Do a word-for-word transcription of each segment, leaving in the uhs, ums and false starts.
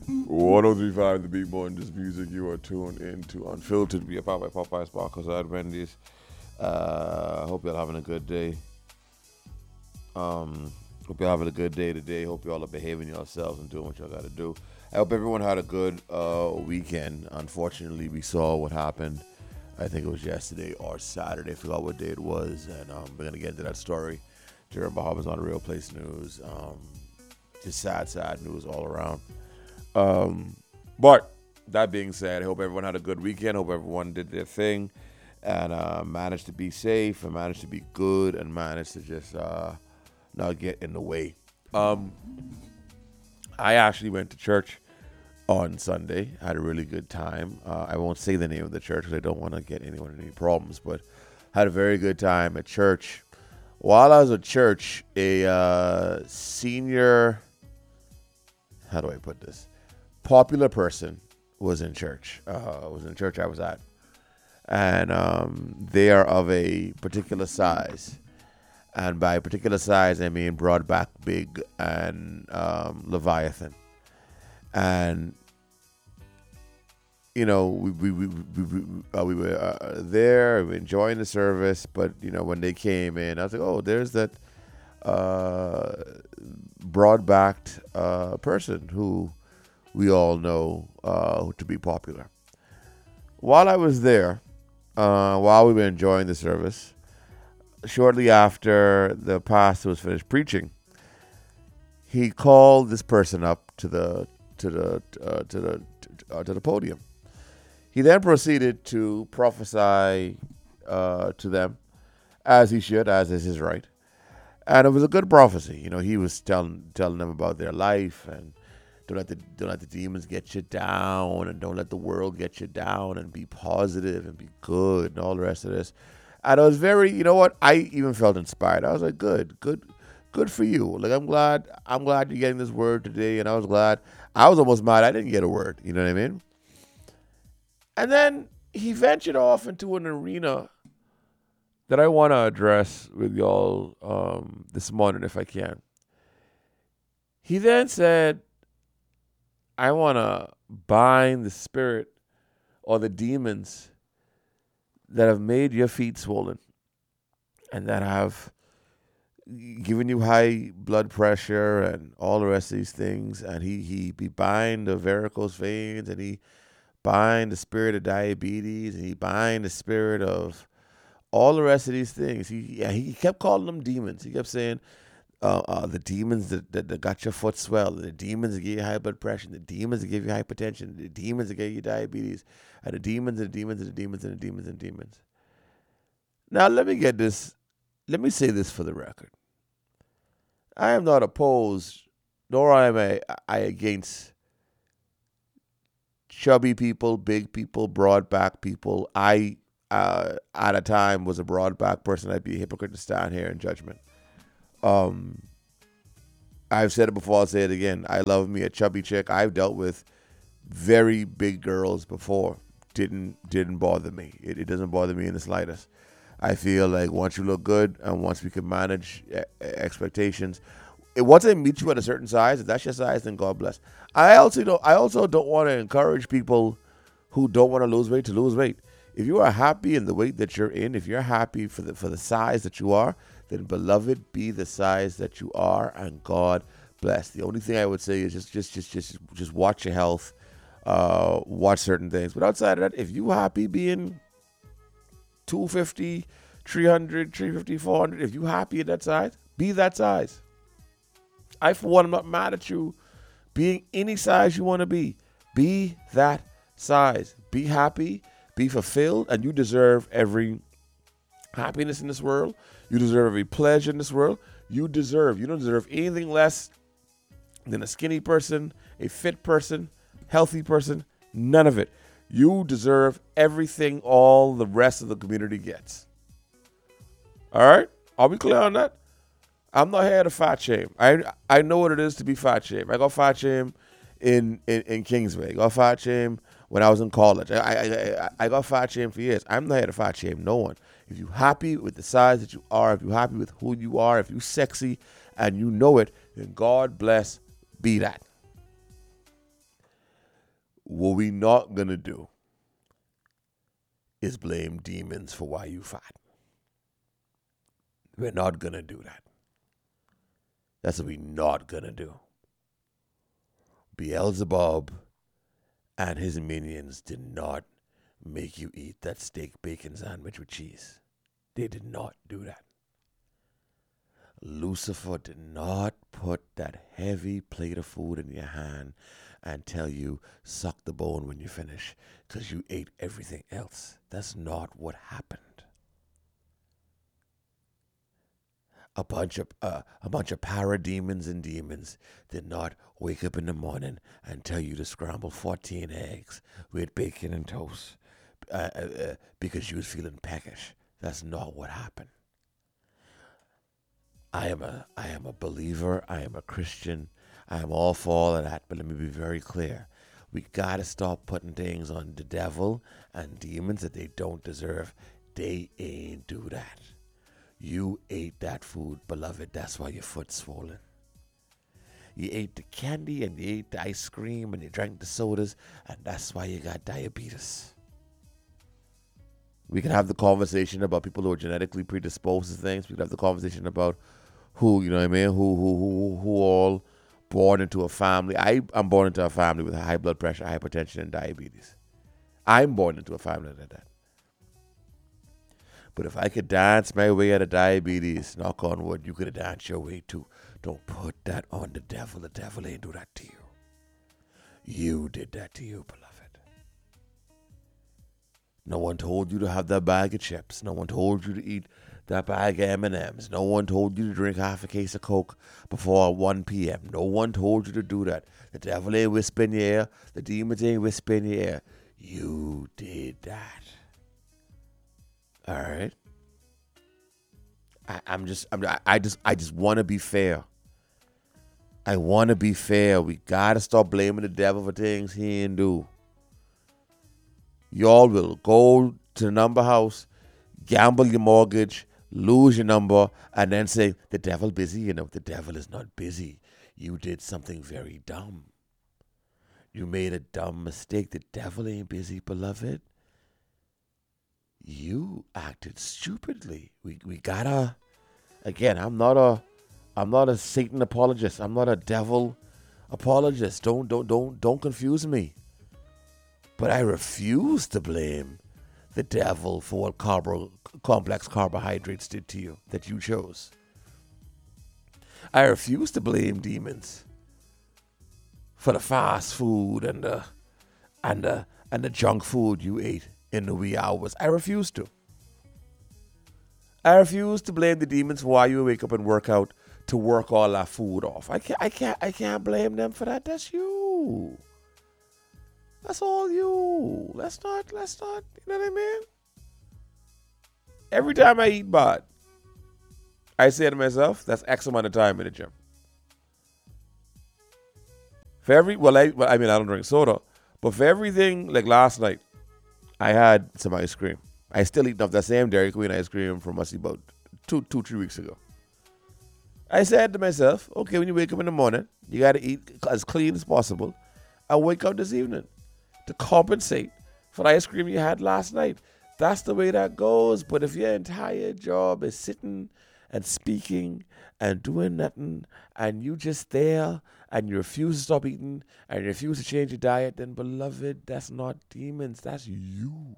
one oh three point five The Beat More and Just Music. You are tuned in to Unfiltered. We are powered by Popeyes, Sparkles, and Wendy's. Uh, hope y'all having a good day. Um, hope y'all having a good day today. Hope y'all are behaving yourselves and doing what y'all got to do. I hope everyone had a good uh, weekend. Unfortunately, we saw what happened. I think it was yesterday or Saturday. I forgot what day it was. And um, we're going to get into that story during Bahamas on the Real Place News. Um, just sad, sad news all around. Um, but that being said, I hope everyone had a good weekend. Hope everyone did their thing and uh, managed to be safe and managed to be good and managed to just uh, not get in the way. Um, I actually went to church on Sunday. I had a really good time. Uh, I won't say the name of the church because I don't want to get anyone in any problems, but had a very good time at church. While I was at church, a uh, senior, how do I put this? Popular person was in church. Uh, was in the church I was at, and um, they are of a particular size. And by particular size, I mean broadback, big, and um, Leviathan. And you know, we we we we, we, uh, we were uh, there, we were enjoying the service. But you know, when they came in, I was like, oh, there's that uh, broad-backed uh, person who we all know uh, to be popular. While I was there, uh, while we were enjoying the service, shortly after the pastor was finished preaching, he called this person up to the to the uh, to the uh, to the podium. He then proceeded to prophesy uh, to them, as he should, as is his right, and it was a good prophecy. You know, he was telling telling them about their life and don't let the don't let the demons get you down, and don't let the world get you down, and be positive and be good and all the rest of this. And I was very, you know what? I even felt inspired. I was like, good, good, good for you. Like I'm glad, I'm glad you're getting this word today, and I was glad. I was almost mad I didn't get a word. You know what I mean? And then he ventured off into an arena that I want to address with y'all um, this morning, if I can. He then said, I want to bind the spirit or the demons that have made your feet swollen and that have given you high blood pressure and all the rest of these things. And he, he, he bind the varicose veins, and he bind the spirit of diabetes, and he bind the spirit of all the rest of these things. He, yeah, he kept calling them demons. He kept saying, Uh, uh, the demons that, that, that got your foot swelled, the demons that give you high blood pressure, the demons that give you hypertension, the demons that give you diabetes, and the demons and the demons and the demons and the demons and the demons. Now, let me get this, let me say this for the record. I am not opposed, nor am I, I against chubby people, big people, broad back people. I, uh, at a time, was a broad back person. I'd be a hypocrite to stand here in judgment. Um, I've said it before, I'll say it again. I love me a chubby chick. I've dealt with very big girls before. Didn't didn't bother me. It, it doesn't bother me in the slightest. I feel like once you look good and once we can manage e- expectations, it, once I meet you at a certain size, if that's your size, then God bless. I also don't. I also don't want to encourage people who don't want to lose weight to lose weight. If you are happy in the weight that you're in, if you're happy for the for the size that you are, then beloved, be the size that you are, and God bless. The only thing I would say is just just just just just watch your health, uh, watch certain things. But outside of that, if you happy being two fifty, three hundred, three fifty, four hundred, if you happy at that size, be that size. I, for one, am not mad at you being any size you want to be. Be that size. Be happy, be fulfilled, and you deserve every happiness in this world. You deserve every pleasure in this world. You deserve, you don't deserve anything less than a skinny person, a fit person, healthy person, none of it. You deserve everything all the rest of the community gets. All right? Are we clear on that? I'm not here to fat shame. I I know what it is to be fat shame. I got fat shame in, in, in Kingsway. I got fat shame when I was in college. I, I, I, I got fat shame for years. I'm not here to fat shame no one. If you're happy with the size that you are, if you're happy with who you are, if you're sexy and you know it, then God bless, be that. what we not going to do is blame demons for why you fat. We're not going to do that. That's what we're not going to do. Beelzebub and his minions did not make you eat that steak bacon sandwich with cheese. They did not do that. Lucifer did not put that heavy plate of food in your hand and tell you, suck the bone when you finish, because you ate everything else. That's not what happened. A bunch of uh, a bunch of parademons and demons did not wake up in the morning and tell you to scramble fourteen eggs with bacon and toast uh, uh, uh, because you was feeling peckish. That's not what happened. I am a I am a believer. I am a Christian. I am all for all of that. But let me be very clear. We got to stop putting things on the devil and demons that they don't deserve. They ain't do that. You ate that food, beloved. That's why your foot's swollen. You ate the candy and you ate the ice cream and you drank the sodas, and that's why you got diabetes. We can have the conversation about people who are genetically predisposed to things. We can have the conversation about who, you know what I mean, who who who who all born into a family. I, I'm born into a family with high blood pressure, hypertension, and diabetes. I'm born into a family like that. But if I could dance my way out of diabetes, knock on wood, you could have danced your way too. Don't put that on the devil. The devil ain't do that to you. You did that to you, beloved. No one told you to have that bag of chips. No one told you to eat that bag of M and M's. No one told you to drink half a case of Coke before one p.m. No one told you to do that. The devil ain't whispering in your ear. The demons ain't whispering in your ear. You did that. All right. I, I'm just, I'm, I just, I just want to be fair. I want to be fair. We gotta stop blaming the devil for things he ain't do. Y'all will go to the number house, gamble your mortgage, lose your number, and then say the devil busy. You know, the devil is not busy. You did something very dumb. You made a dumb mistake. The devil ain't busy, beloved. You acted stupidly. We we gotta, again, I'm not a I'm not a Satan apologist. I'm not a devil apologist. Don't don't don't don't confuse me. But I refuse to blame the devil for what carbo, complex carbohydrates did to you that you chose. I refuse to blame demons for the fast food and the and the and the junk food you ate in the wee hours. I refuse to. I refuse to blame the demons for why you wake up and work out to work all that food off. I can't I can't I can't blame them for that. That's you. That's all you. Let's not let's not, you know what I mean? Every time I eat bad, I say to myself, that's X amount of time in the gym. For every well I well, I mean I don't drink soda, but for everything, like last night, I had some ice cream. I still eating off that same Dairy Queen ice cream from must be about two, two, three weeks ago. I said to myself, okay, when you wake up in the morning, you got to eat as clean as possible. I wake up this evening to compensate for the ice cream you had last night. That's the way that goes. But if your entire job is sitting and speaking and doing nothing, and you just there and you refuse to stop eating and you refuse to change your diet, then beloved, that's not demons, that's you.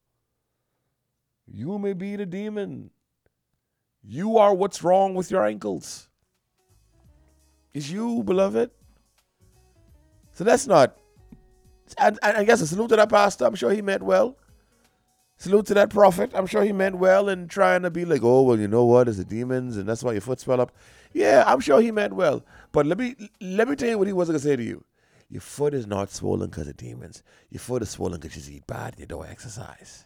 You may be the demon. You are what's wrong with your ankles. It's you, beloved. So that's not, and, and I guess a salute to that pastor, I'm sure he meant well. Salute to that prophet, I'm sure he meant well in trying to be like, oh, well, you know what, it's the demons, and that's why your foot swell up. Yeah, I'm sure he meant well. But let me let me tell you what he was going to say to you. Your foot is not swollen because of demons. Your foot is swollen because you eat bad and you don't exercise.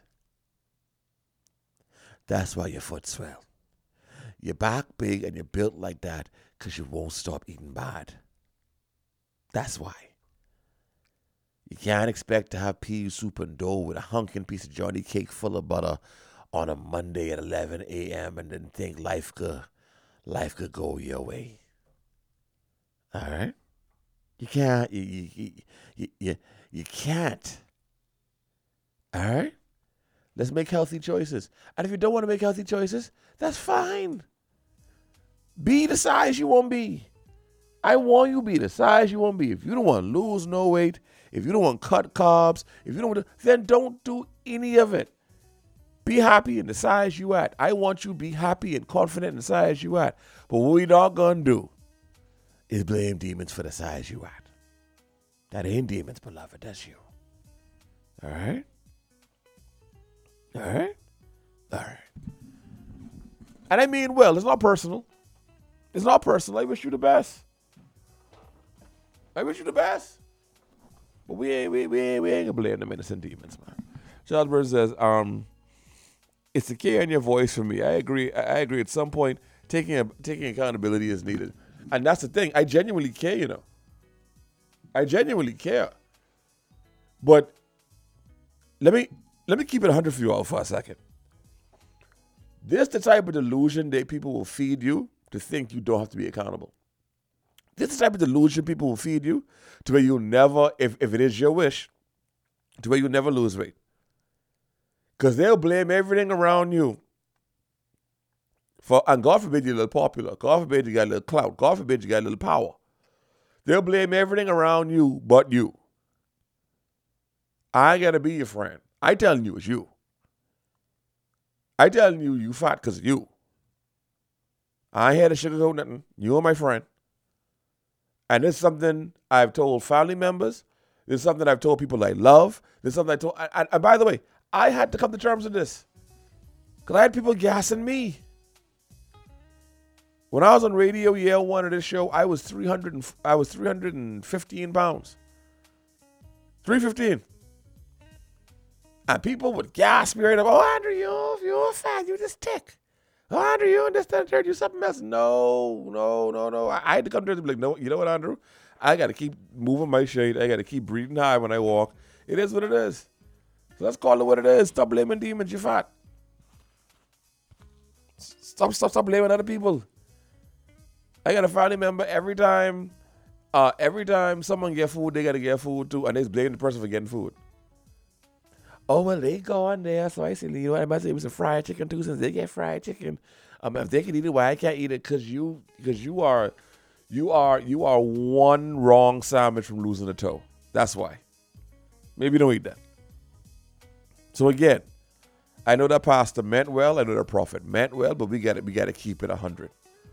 That's why your foot swell. Your back big and you're built like that because you won't stop eating bad. That's why. You can't expect to have pea soup and dough with a hunking piece of Johnny cake full of butter on a Monday at eleven a.m. and then think life could, life could go your way. All right? You can't. You, you, you, you, you, you can't. All right? Let's make healthy choices. And if you don't want to make healthy choices, that's fine. Be the size you want to be. I want you to be the size you want to be. If you don't want to lose no weight, if you don't want to cut carbs, if you don't want to, then don't do any of it. Be happy in the size you at. I want you to be happy and confident in the size you at. But what we not going to do is blame demons for the size you at. That ain't demons, beloved. That's you. All right? All right? All right. And I mean well. It's not personal. It's not personal. I wish you the best. I wish you the best. But we ain't, we, we ain't, we ain't gonna blame them innocent demons, man. Charles Bird says, um, it's the care in your voice for me. I agree. I agree. At some point, taking a, taking accountability is needed. And that's the thing. I genuinely care, you know. I genuinely care. But let me let me keep it one hundred for you all for a second. This is the type of delusion that people will feed you to think you don't have to be accountable. This is the type of delusion people will feed you to where you'll never, if, if it is your wish, to where you'll never lose weight. Because they'll blame everything around you. For, and God forbid you're a little popular. God forbid you got a little clout. God forbid you got a little power. They'll blame everything around you but you. I got to be your friend. I telling you it's you. I telling you you fat because of you. I ain't had to sugarcoat nothing. You are my friend. And this is something I've told family members. This is something I've told people I love. This is something I told... And, and by the way, I had to come to terms with this. Because I had people gassing me. When I was on Radio Yale One of this show, I was three hundred. I was three hundred fifteen pounds. three fifteen. And people would gas me right up. Oh, Andrew, you, you're fat. You just tick. Oh, Andrew, you and this, that, third, you something else. No, no, no, no. I, I had to come to them and be like, no, you know what, Andrew? I got to keep moving my shade. I got to keep breathing high when I walk. It is what it is. So let's call it what it is. Stop blaming demons. You're fat. Stop, stop, stop blaming other people. I got a family member every time, uh, every time someone get food, they got to get food too, and they blame the person for getting food. Oh, well, they go on there, so I said, you know what, I must say it was a fried chicken too, since they get fried chicken. Um, if they can eat it, why I can't eat it? Because you, because you are, you are, you are one wrong sandwich from losing a toe. That's why. Maybe don't eat that. So again, I know that pastor meant well, I know that prophet meant well, but we got to, we got to keep it a hundred.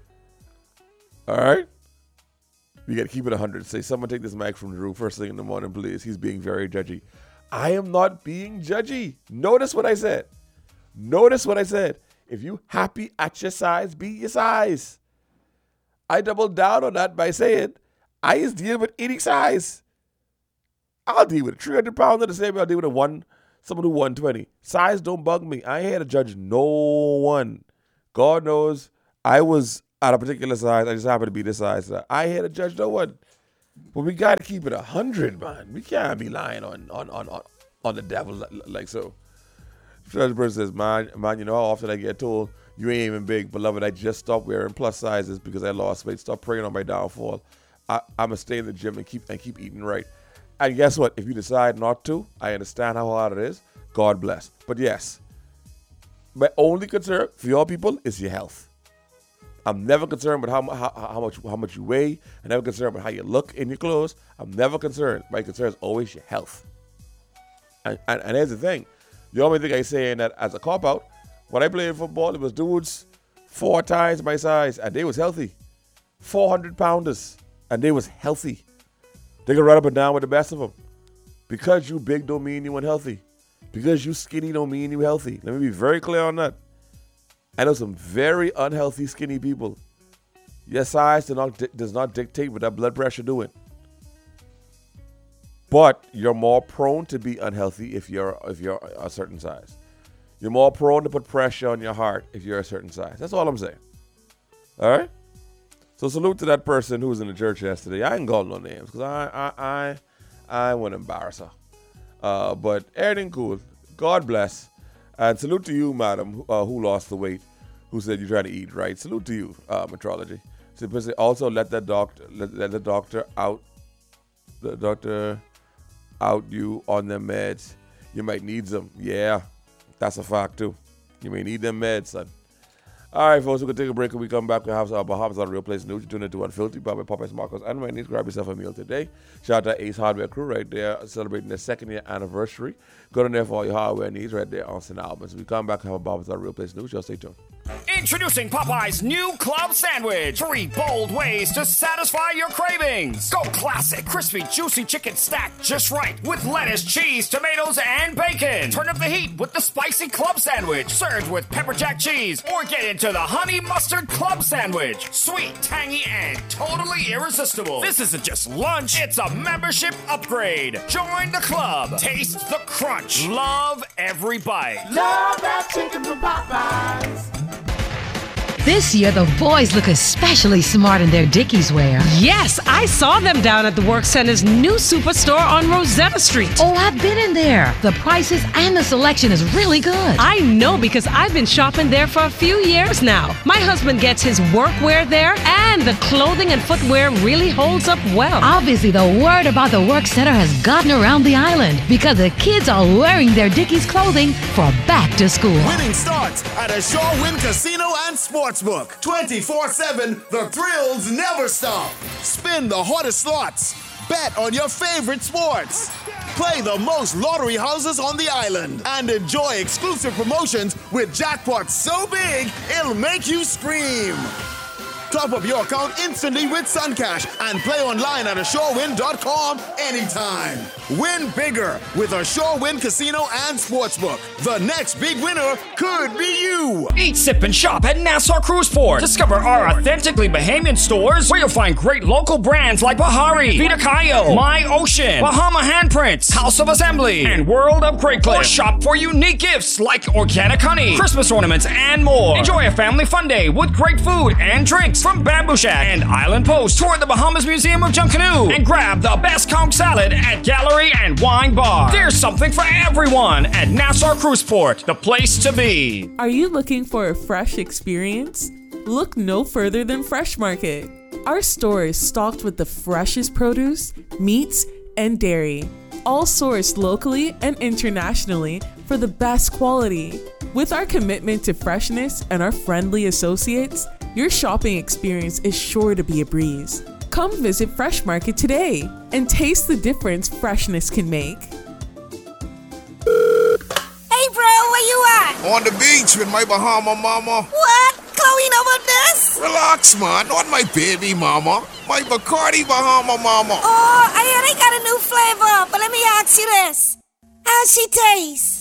All right? We got to keep it one hundred. Say, someone take this mic from the room first thing in the morning, please. He's being very judgy. I am not being judgy. Notice what I said. Notice what I said. If you happy at your size, be your size. I doubled down on that by saying, I is dealing with any size. I'll deal with a three hundred pounder the same way I'll deal with a one, someone who one twenty. Size don't bug me. I ain't here to judge no one. God knows I was at a particular size. I just happen to be this size. I ain't here to judge no one. But we got to keep it one hundred, man. We can't be lying on on on, on, on the devil like, like so. Judge Bird says, man, man, you know how often I get told, you ain't even big. Beloved, I just stopped wearing plus sizes because I lost weight. Stop praying on my downfall. I, I'm going to stay in the gym and keep and keep eating right. And guess what? If you decide not to, I understand how hard it is. God bless. But yes, my only concern for your people is your health. I'm never concerned with how, how, how much how much you weigh. I'm never concerned with how you look in your clothes. I'm never concerned. My concern is always your health. And, and, and here's the thing. The only thing I say in that as a cop-out, when I played football, it was dudes four times my size, and they was healthy. four hundred pounders, and they was healthy. They could run up and down with the best of them. Because you big don't mean you unhealthy. Because you skinny don't mean you healthy. Let me be very clear on that. I know some very unhealthy, skinny people. Your size does not, does not dictate what that blood pressure doing. But you're more prone to be unhealthy if you're if you're a certain size. You're more prone to put pressure on your heart if you're a certain size. That's all I'm saying. All right? So salute to that person who was in the church yesterday. I ain't calling no names because I I I I wouldn't embarrass her. Uh, but everything cool. God bless. And salute to you, madam, uh, who lost the weight, who said you're trying to eat right. Salute to you, uh, metrology. So also let that doctor let, let the doctor out the doctor out you on them meds. You might need them. Yeah, that's a fact too. You may need them meds, son. All right, folks, we're going to take a break. When we come back, we have our Bahamas on Real Place News. You're tuning into Unfiltered by Popeyes, Marcos, and my niece. Grab yourself a meal today. Shout out to Ace Hardware Crew right there, celebrating their second year anniversary. Go down there for all your hardware needs right there on Saint Albans. We come back, have a Bahamas on Real Place News. Y'all stay tuned. Introducing Popeye's new club sandwich. Three bold ways to satisfy your cravings. Go classic, crispy, juicy chicken stacked just right with lettuce, cheese, tomatoes, and bacon. Turn up the heat with the spicy club sandwich, served with pepper jack cheese, or get into the honey mustard club sandwich. Sweet, tangy, and totally irresistible. This isn't just lunch, it's a membership upgrade. Join the club. Taste the crunch. Love every bite. Love that chicken from Popeyes. This year, the boys look especially smart in their Dickies wear. Yes, I saw them down at the Work Center's new superstore on Rosetta Street. Oh, I've been in there. The prices and the selection is really good. I know because I've been shopping there for a few years now. My husband gets his workwear there, and the clothing and footwear really holds up well. Obviously, the word about the Work Center has gotten around the island because the kids are wearing their Dickies clothing for back to school. Winning starts at a Shore Win Casino and Sportsbook. twenty-four seven, the thrills never stop. Spin the hottest slots. Bet on your favorite sports. Play the most lottery houses on the island. And enjoy exclusive promotions with jackpots so big, it'll make you scream. Top up your account instantly with Suncash and play online at ashorewin dot com anytime. Win bigger with Ashorewin Casino and Sportsbook. The next big winner could be you. Eat, sip, and shop at Nassau Cruise Port. Discover our authentically Bahamian stores where you'll find great local brands like Bahari, Vita Cayo, My Ocean, Bahama Handprints, House of Assembly, and World of Great Clip. Or shop for unique gifts like organic honey, Christmas ornaments, and more. Enjoy a family fun day with great food and drinks from Bamboo Shack and Island Post. Tour the Bahamas Museum of Junkanoo and grab the best conch salad at Gallery and Wine Bar. There's something for everyone at Nassau Cruise Port, the place to be. Are you looking for a fresh experience? Look no further than Fresh Market. Our store is stocked with the freshest produce, meats, and dairy, all sourced locally and internationally for the best quality. With our commitment to freshness and our friendly associates, your shopping experience is sure to be a breeze. Come visit Fresh Market today and taste the difference freshness can make. Hey bro, where you at? On the beach with my Bahama mama. What? Chloe know about this? Relax, man. Not my baby mama. My Bacardi Bahama mama. Oh, I hear they got a new flavor, but let me ask you this. How's she taste?